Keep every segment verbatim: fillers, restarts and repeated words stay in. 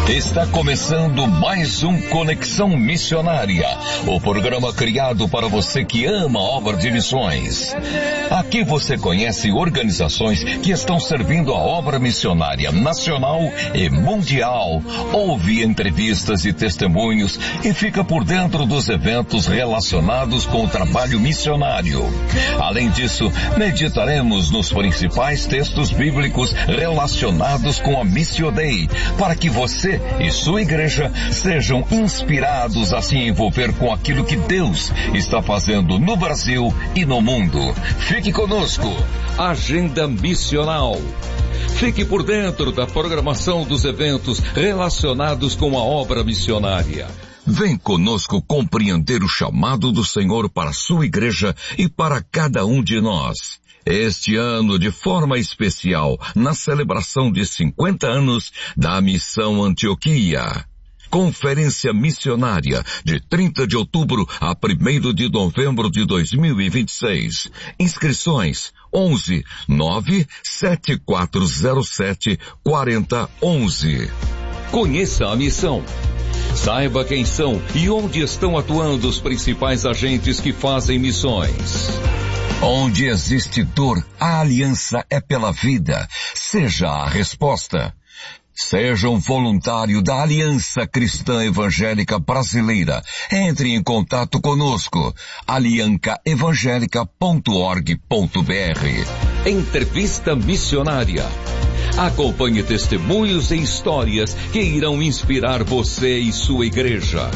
Está começando mais um Conexão Missionária, o programa criado para você que ama a obra de missões. Aqui você conhece organizações que estão servindo a obra missionária nacional e mundial, ouve entrevistas e testemunhos e fica por dentro dos eventos relacionados com o trabalho missionário. Além disso, meditaremos nos principais textos bíblicos relacionados com a Missio Dei, para que você e sua igreja sejam inspirados a se envolver com aquilo que Deus está fazendo no Brasil e no mundo. Fique conosco. Agenda Missional. Fique por dentro da programação dos eventos relacionados com a obra missionária. Vem conosco compreender o chamado do Senhor para a sua igreja e para cada um de nós. Este ano, de forma especial, na celebração de cinquenta anos da Missão Antioquia. Conferência Missionária, de trinta de outubro a primeiro de novembro de dois mil e vinte e seis. Inscrições onze nove sete quatro zero sete quatro zero um um. Conheça a missão. Saiba quem são e onde estão atuando os principais agentes que fazem missões. Onde existe dor, a aliança é pela vida. Seja a resposta. Seja um voluntário da Aliança Cristã Evangélica Brasileira. Entre em contato conosco. alianca evangélica ponto org ponto br. Entrevista Missionária. Acompanhe testemunhos e histórias que irão inspirar você e sua igreja.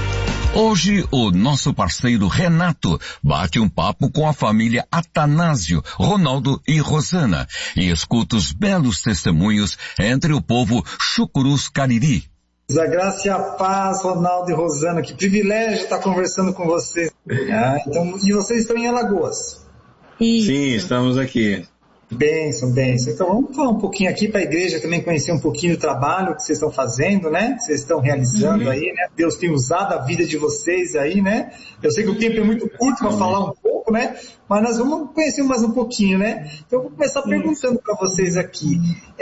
Hoje, o nosso parceiro Renato bate um papo com a família Atanásio, Ronaldo e Rosana e escuta os belos testemunhos entre o povo Chucurus Cariri. A graça e a paz, Ronaldo e Rosana, que privilégio estar conversando com vocês. Ah, então, e vocês estão em Alagoas? Isso. Sim, estamos aqui. Bênção, bênção. Então vamos falar um pouquinho aqui para a igreja também conhecer um pouquinho do trabalho que vocês estão fazendo, né? Que vocês estão realizando uhum. aí, né? Deus tem usado a vida de vocês aí, né? Eu sei que o tempo é muito curto para falar um pouco, né? Mas nós vamos conhecer mais um pouquinho, né? Então eu vou começar perguntando para vocês aqui.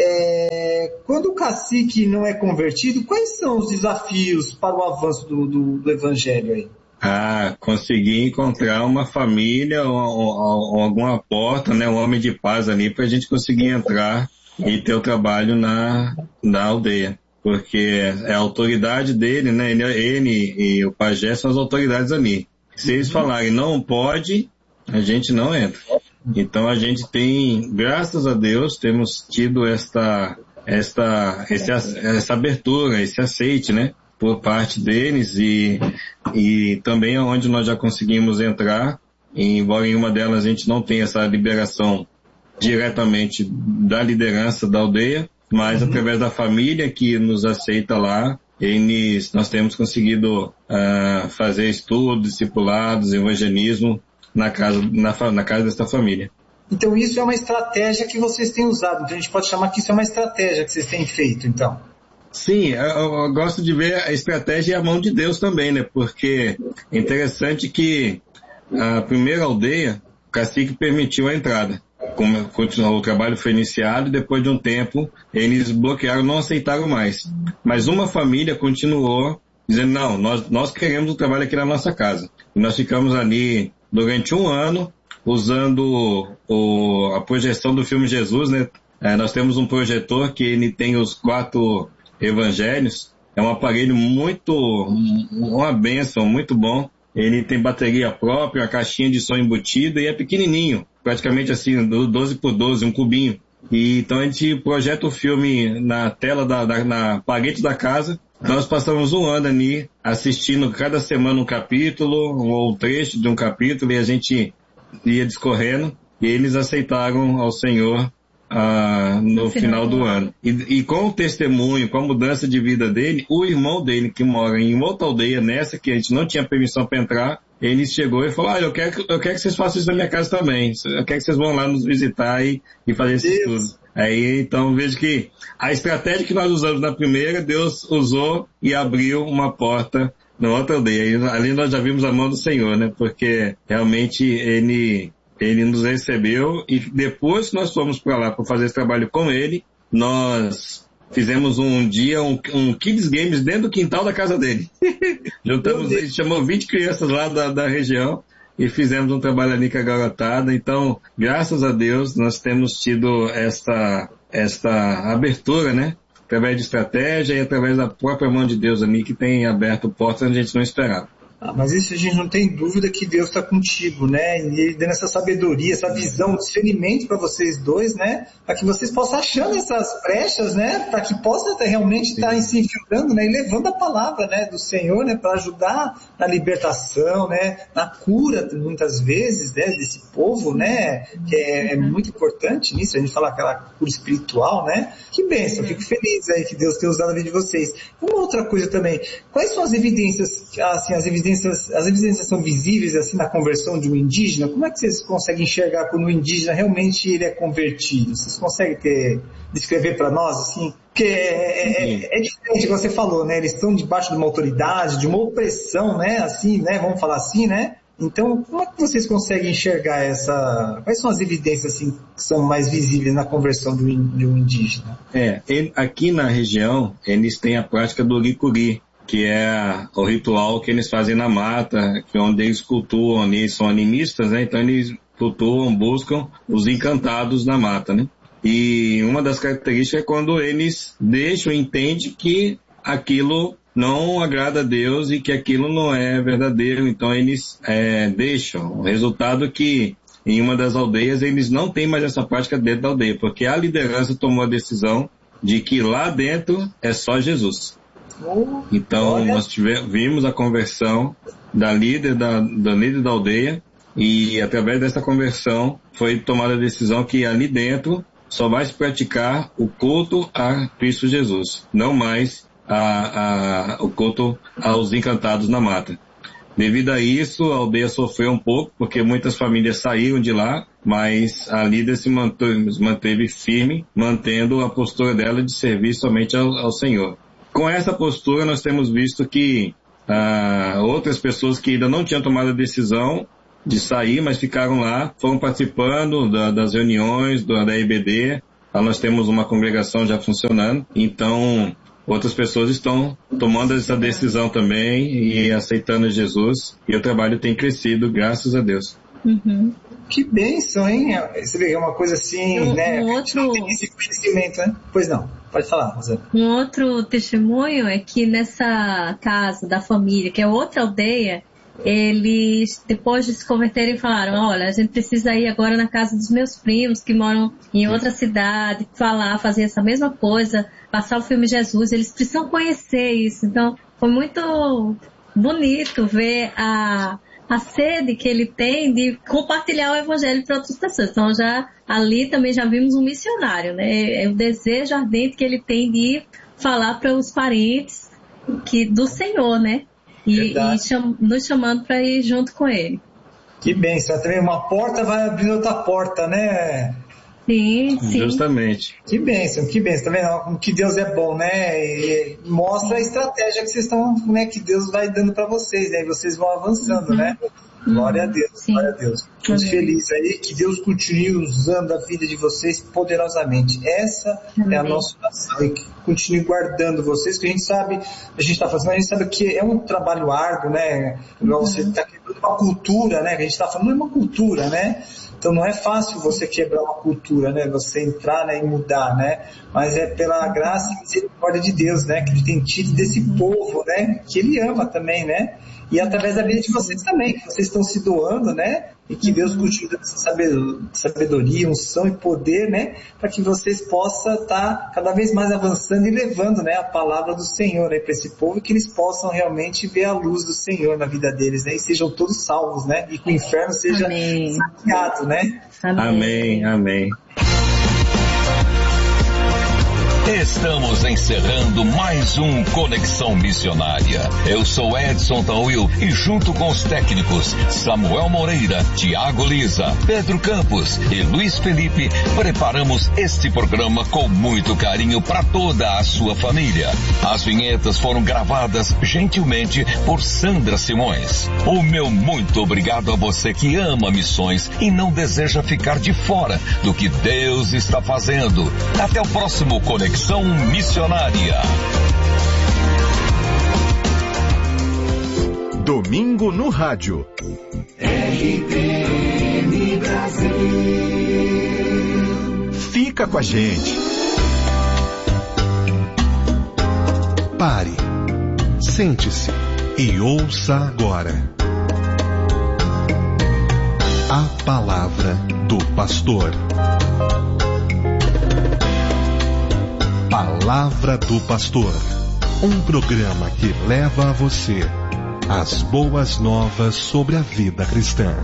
É, quando o cacique não é convertido, quais são os desafios para o avanço do, do, do evangelho aí? Ah, conseguir encontrar uma família ou, ou, ou alguma porta, né, um homem de paz ali para a gente conseguir entrar e ter o trabalho na, na aldeia. Porque é a autoridade dele, né, ele, ele e o pajé são as autoridades ali. Se eles falarem não pode, a gente não entra. Então a gente tem, graças a Deus, temos tido esta, esta, esse, essa abertura, esse aceite, né? Por parte deles e, e também onde nós já conseguimos entrar, embora em uma delas a gente não tenha essa liberação diretamente da liderança da aldeia, mas uhum. através da família que nos aceita lá, eles, nós temos conseguido uh, fazer estudos, discipulados, evangelismo na casa, na, na casa desta família. Então isso é uma estratégia que vocês têm usado, então a gente pode chamar que isso é uma estratégia que vocês têm feito, então. Sim, eu, eu gosto de ver a estratégia e a mão de Deus também, né? Porque é interessante que a primeira aldeia, o cacique permitiu a entrada. Como continuou, o trabalho foi iniciado e depois de um tempo eles bloquearam, não aceitaram mais. Mas uma família continuou dizendo, não, nós, nós queremos o trabalho aqui na nossa casa. E nós ficamos ali durante um ano usando o, a projeção do filme Jesus, né? É, nós temos um projetor que ele tem os quatro evangelhos, é um aparelho muito, uma bênção, muito bom. Ele tem bateria própria, uma caixinha de som embutida e é pequenininho, praticamente assim, doze por doze, um cubinho. E então a gente projeta o filme na tela, da, da, na parede da casa. Nós passamos um ano ali assistindo cada semana um capítulo ou um trecho de um capítulo e a gente ia discorrendo e eles aceitaram ao Senhor Ah, no, no final, final do ano. E, e com o testemunho, com a mudança de vida dele, o irmão dele, que mora em outra aldeia, nessa que a gente não tinha permissão para entrar, ele chegou e falou, olha, eu quero, eu quero que vocês façam isso na minha casa também. Eu quero que vocês vão lá nos visitar e, e fazer esse estudo. Aí, então, vejo que a estratégia que nós usamos na primeira, Deus usou e abriu uma porta na outra aldeia. E ali nós já vimos a mão do Senhor, né? Porque realmente ele... Ele nos recebeu e depois que nós fomos para lá para fazer esse trabalho com ele, nós fizemos um dia um, um Kids Games dentro do quintal da casa dele. Juntamos, ele chamou vinte crianças lá da, da região e fizemos um trabalho ali com a garotada. Então, graças a Deus, nós temos tido esta, esta abertura, né? Através de estratégia e através da própria mão de Deus ali, que tem aberto portas onde a gente não esperava. Ah, mas isso a gente não tem dúvida que Deus está contigo, né? E Ele dando essa sabedoria, essa visão, discernimento para vocês dois, né? Para que vocês possam achando essas brechas, né? Para que possa realmente estar tá se infiltrando, né? E levando a palavra, né? Do Senhor, né? Para ajudar na libertação, né? Na cura, muitas vezes, né? Desse povo, né? Que é, é muito importante nisso, a gente fala aquela cura espiritual, né? Que bênção, fico feliz aí que Deus tenha usado a vida de vocês. Uma outra coisa também, quais são as evidências, assim, as evidências as evidências são visíveis assim na conversão de um indígena? Como é que vocês conseguem enxergar quando o indígena realmente ele é convertido? Vocês conseguem ter, descrever para nós assim? Porque é, é, é diferente, como você falou, né? Eles estão debaixo de uma autoridade, de uma opressão, né? Assim, né? Vamos falar assim, né? Então, como é que vocês conseguem enxergar essa... Quais são as evidências assim, que são mais visíveis na conversão de um indígena? É, ele, aqui na região, eles têm a prática do licuri, que é o ritual que eles fazem na mata, que é onde eles cultuam, eles são animistas, né? Então eles cultuam, buscam os encantados na mata, né? E uma das características é quando eles deixam, entendem que aquilo não agrada a Deus e que aquilo não é verdadeiro, então eles é, deixam. O resultado é que em uma das aldeias eles não têm mais essa prática dentro da aldeia, porque a liderança tomou a decisão de que lá dentro é só Jesus. Então, Olha. nós tivemos, vimos a conversão da líder da, da líder da aldeia e através dessa conversão foi tomada a decisão que ali dentro só vai se praticar o culto a Cristo Jesus, não mais a, a, o culto aos encantados na mata. Devido a isso, a aldeia sofreu um pouco, porque muitas famílias saíram de lá, mas a líder se manteve, manteve firme, mantendo a postura dela de servir somente ao, ao Senhor. Com essa postura, nós temos visto que ah, outras pessoas que ainda não tinham tomado a decisão de sair, mas ficaram lá, foram participando da, das reuniões do, da I B D. Lá nós temos uma congregação já funcionando. Então, outras pessoas estão tomando essa decisão também e aceitando Jesus. E o trabalho tem crescido, graças a Deus. Uhum. Que bênção, hein? Você vê, é uma coisa assim, um, né? Um outro... Não tem esse conhecimento, né? Pois não, pode falar, Rosana. Um outro testemunho é que nessa casa da família, que é outra aldeia, eles, depois de se converterem, falaram, olha, a gente precisa ir agora na casa dos meus primos que moram em outra cidade, falar, fazer essa mesma coisa, passar o filme Jesus, eles precisam conhecer isso. Então, foi muito bonito ver a... a sede que ele tem de compartilhar o evangelho para outras pessoas. Então, já ali também já vimos um missionário, né? É o desejo ardente que ele tem de falar para os parentes que, do Senhor, né? E, e cham, nos chamando para ir junto com ele. Que bênção. Também uma porta vai abrir outra porta, né? Sim, sim. Justamente. Que bênção, que bênção. Tá vendo? Que Deus é bom, né? E mostra a estratégia que vocês estão, né? Que Deus vai dando para vocês, né? E vocês vão avançando, uhum. né? Glória a Deus, Sim. glória a Deus. Muito Amém. Feliz aí, que Deus continue usando a vida de vocês poderosamente. Essa Amém. É a nossa oração, e que continue guardando vocês, que a gente sabe, a gente está fazendo, a gente sabe que é um trabalho árduo, né? Igual uhum. você está quebrando uma cultura, né? Que a gente está falando, é uma cultura, né? Então não é fácil você quebrar uma cultura, né? Você entrar, né, e mudar, né? Mas é pela graça e misericórdia de Deus, né? Que Ele tem tido desse povo, né? Que Ele ama também, né? E através da vida de vocês também, que vocês estão se doando, né? E que Deus continue dando essa sabedoria, unção e poder, né? Para que vocês possam estar cada vez mais avançando e levando, né, a palavra do Senhor, né, para esse povo, e que eles possam realmente ver a luz do Senhor na vida deles, né? E sejam todos salvos, né? E que o inferno seja amém. Saqueado, né? Amém, amém. Estamos encerrando mais um Conexão Missionária. Eu sou Edson Tauil e junto com os técnicos Samuel Moreira, Tiago Lisa, Pedro Campos e Luiz Felipe, preparamos este programa com muito carinho para toda a sua família. As vinhetas foram gravadas gentilmente por Sandra Simões. O meu muito obrigado a você que ama missões e não deseja ficar de fora do que Deus está fazendo. Até o próximo Conexão Conexão Missionária. Domingo no rádio. R T N Brasil. Fica com a gente. Pare, sente-se e ouça agora a palavra do pastor. Palavra do Pastor, um programa que leva a você as boas novas sobre a vida cristã.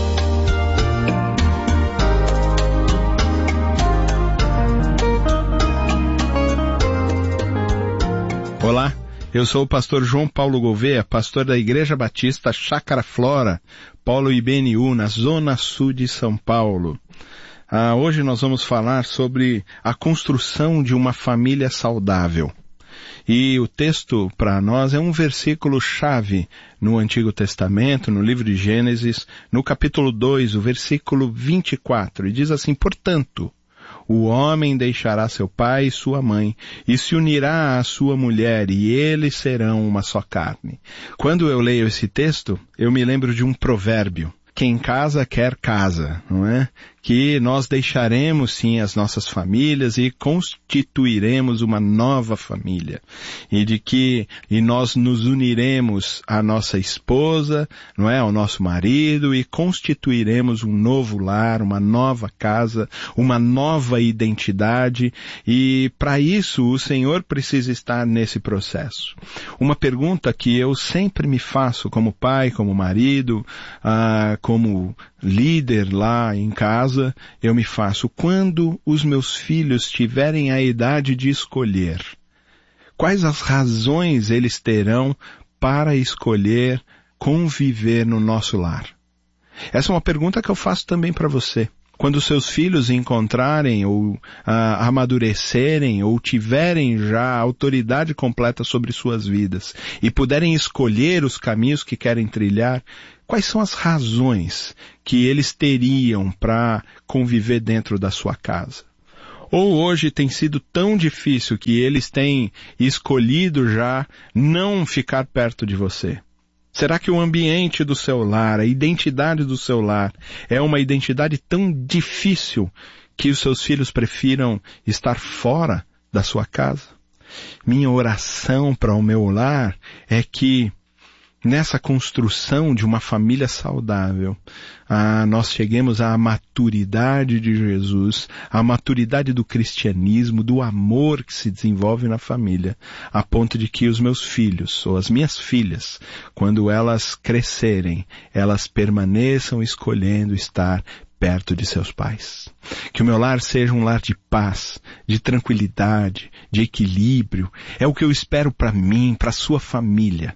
Olá, eu sou o pastor João Paulo Gouveia, pastor da Igreja Batista Chácara Flora, Polo I B N U, na Zona Sul de São Paulo. Ah, hoje nós vamos falar sobre a construção de uma família saudável. E o texto para nós é um versículo-chave no Antigo Testamento, no livro de Gênesis, no capítulo dois, o versículo vinte e quatro, e diz assim: portanto, o homem deixará seu pai e sua mãe, e se unirá à sua mulher, e eles serão uma só carne. Quando eu leio esse texto, eu me lembro de um provérbio: quem casa quer casa, não é? Que nós deixaremos sim as nossas famílias e constituiremos uma nova família. E de que, e nós nos uniremos à nossa esposa, não é? Ao nosso marido, e constituiremos um novo lar, uma nova casa, uma nova identidade. E para isso o Senhor precisa estar nesse processo. Uma pergunta que eu sempre me faço como pai, como marido, ah, como líder lá em casa, eu me faço: quando os meus filhos tiverem a idade de escolher, quais as razões eles terão para escolher conviver no nosso lar? Essa é uma pergunta que eu faço também para você. Quando seus filhos encontrarem ou ah, amadurecerem ou tiverem já autoridade completa sobre suas vidas e puderem escolher os caminhos que querem trilhar, quais são as razões que eles teriam para conviver dentro da sua casa? Ou hoje tem sido tão difícil que eles têm escolhido já não ficar perto de você? Será que o ambiente do seu lar, a identidade do seu lar, é uma identidade tão difícil que os seus filhos prefiram estar fora da sua casa? Minha oração para o meu lar é que nessa construção de uma família saudável, ah, nós cheguemos à maturidade de Jesus, à maturidade do cristianismo, do amor que se desenvolve na família, a ponto de que os meus filhos, ou as minhas filhas, quando elas crescerem, elas permaneçam escolhendo estar perto de seus pais. Que o meu lar seja um lar de paz, de tranquilidade, de equilíbrio. É o que eu espero para mim, para a sua família.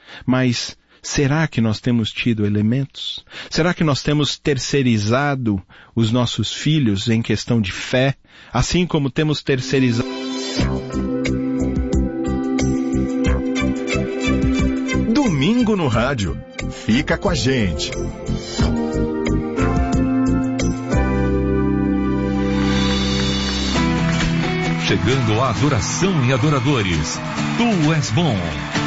Mas será que nós temos tido elementos? Será que nós temos terceirizado os nossos filhos em questão de fé, assim como temos terceirizado... Domingo no rádio. Fica com a gente. Chegando a adoração e adoradores. Tu és bom.